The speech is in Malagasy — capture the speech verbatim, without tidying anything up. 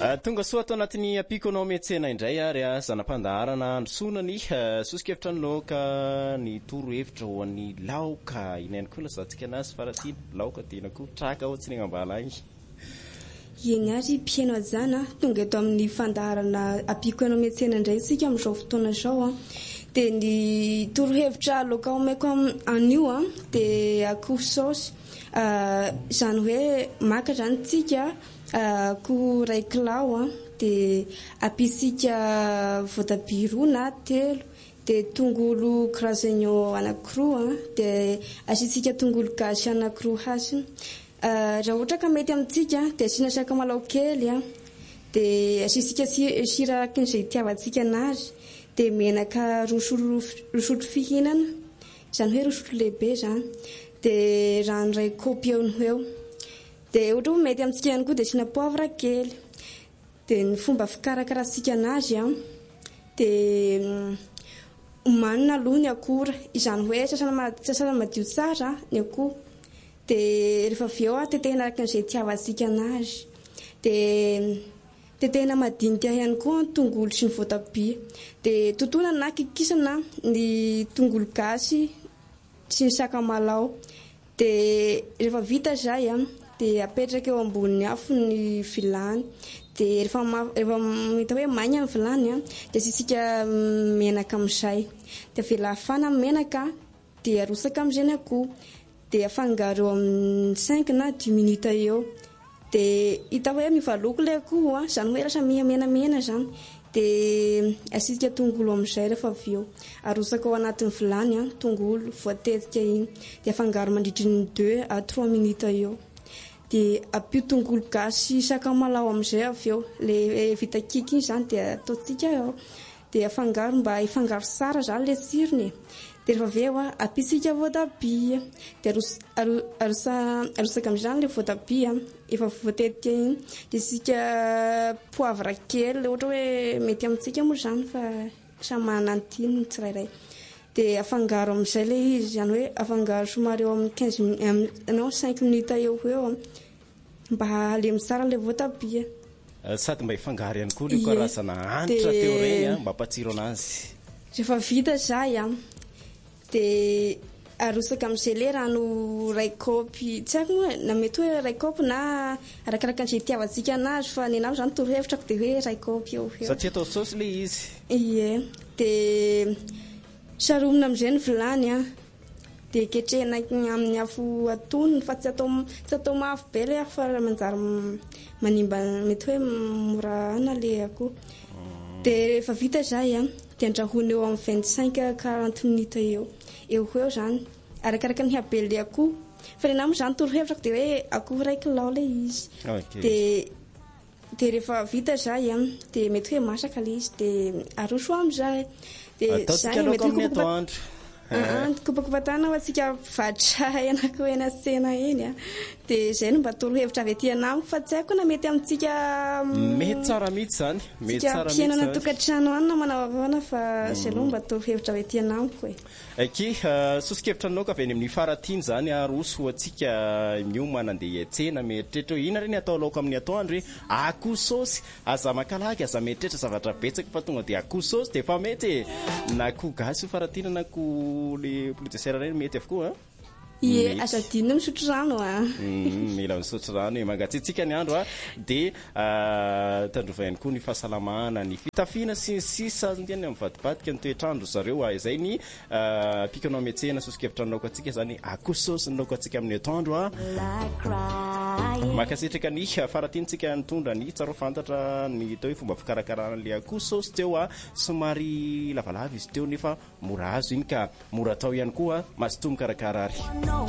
Tonga soa atao anatin'ny apiko anao miantsena indray ary zanam-pandaharana androsonany sosikevitra ny laoka ny toro hevitra ho an'ny laoka inany koa lazatsika anazy faratina laoka tena koa traka ao tsy ny ambala agny eny ary mpiaino ajana tonga eto amin'ny fandaharana apiko anao miantsena indray sika amin'izao fotoana izao dia ny toro hevitra laoka omaiko anio a dia akoho saosy izany hoe maka zany tsika akoho ray kilao dia ampisika voatabia roa na telo dia tongolo grazegno anankiroa dia asitsika tongolo gasy anankiroa hasy. Raha ohatra ka mety amintsika dia asina sakamalaho kely dia asitsika sira araka izay itiavantsika anazy dia menaka roa sotro fihinana izany hoe roa sotro lehibe zany dia rano iray kaopy eo no eo dia ohatra hoe mety amintsika ihany koa dia asina poivre kely dia ny fomba fikarakarasika anazy dia omanina aloha ny akora izany hoe sasana madio tsara ny akoho dia rehefa avy eo tetehina araka izay itiavantsika anazy dia tetehina madinika ihany koa ny tongolo sy ny voatabia dia totona na kikisana ny tongolo gasy sy ny sakamalaho dia rehefa vita izay dia apetraka eo ambony afo ny vilany dia rehefa rehefa mita hoe maina ny vilany dia asitsika menaka amin'izay dia avela afana ny menaka dia arotsaka amin'izay ny akoho dia afangaro amin'ny cinq na dix minutes eo dia hita hoe mivaloko ilay akoho izany hoe lasa mihamenamena zany dia asitsika tongolo amin'izay rehefa avy eo arotsaka ao anatin'ny vilany tongolo voatetika iny dia afangaro mandritra ny deux à trois minutes eo dia ampio tongolo gasy sakamalaho amin'izay avy eo le vita kiky iny zany dia ataotsika eo dia afangaro mba ifangaro tsara zany le tsirony dia rehefa avy eo ampisika voatabia dia arotsaka amin'izany le voatabia efa voatetika iny dia asika poivre kely ohatra hoe mety amintsika moa zany fa samy manana ny tiany tsirairay dia afangaro amin'izay le izy izany hoe afangaro somary eo amin'ny quinze non cinq minutes eo eo mba halemy tsara le voatabia sady mba ifangaro ihany koa le karazana hanitra teo reny mba hampatsiro anazy rehefa vita izay dia arotsaka amin'izay le rano ray kaopy tsy haiko moa na mety hoe ray kaopy na arakaraka an'izay itiavantsika anazy fa ny anao zany torohevitra dia hoe ray kaopy eo eo satria atao saosy le izy ie dia saromina amin'izay ny vilany dia ketrehina amin'ny afo atonony fa tsy atao tsy atao mafy be le afo fa manjary manimba mety hoe mora ana le akoho dia rehefa vita izay dia andrahoina eo amin'ny vingt cinq à quarante minutes eo eo eo zany arakaraka ny habeny le akoho fa ny namo zany torohevitra dia hoe akoho ray kilao le izy dia dia rehefa vita izay dia mety hoe masaka le izy dia aroso amin'izay dia ataotsika laoka amin'ny atoandro kopakopatana ho atsika vatray anako eny ansena eny dia izay no mba torohevitra avy aty anamiko fa tsy haiko na mety amintsika mety tsara mihitsy zany mety tsara mihitsy mpiainana tokantrano any manao avana fa izay aloha mba torohevitra avy aty anamiko eki sosikevitra ny laoka avy any amin'ny faratiny zany aroso ho atsika mioma nandeha hiantsena mieritreritra ina reny atao laoka amin'ny atoandro akoho saosy aza makalaky aza mieritreritra zavatra betsaka fa tonga dia akoho saosy dia efa mety na akoho gasy faratina na akoho le poulet de chair reny mety avokoa ie azadinina misotro rano mila misotro rano e mangatsiatsika ny andro dia tandrova ihany koa ny fahasalamana ny fitafiana sy ny sisa ndiany amin'ny vadibadika ny toetrandro zareo izay ny pikanao miantsena sosikevitra ny laoka atsika zany akoho saosy ny laoka atsika amin'ny atoandro makasitraka ny faratintsika nitondra ny tsaro fantatra ny teo fomba fikarakarana le akoho saosy teo somary lavalava izy teo nefa mora azo iny ka mora atao ihany koa masotomy karakara ary